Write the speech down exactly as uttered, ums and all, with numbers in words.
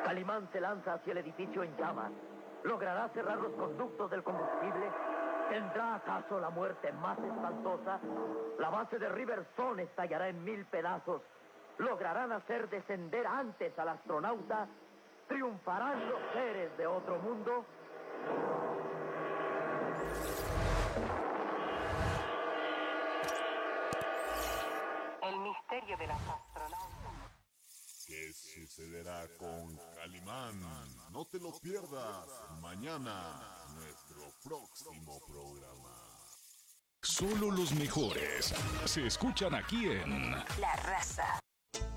Calimán se lanza hacia el edificio en llamas. ¿Logrará cerrar los conductos del combustible? ¿Tendrá acaso la muerte más espantosa? La base de Riverzone estallará en mil pedazos. ¿Lograrán hacer descender antes al astronauta? ¿Triunfarán los seres de otro mundo? El misterio de las astronautas. ¿Qué sucederá con Calimán? No te lo pierdas mañana, nuestro próximo programa. Solo los mejores se escuchan aquí en La Raza.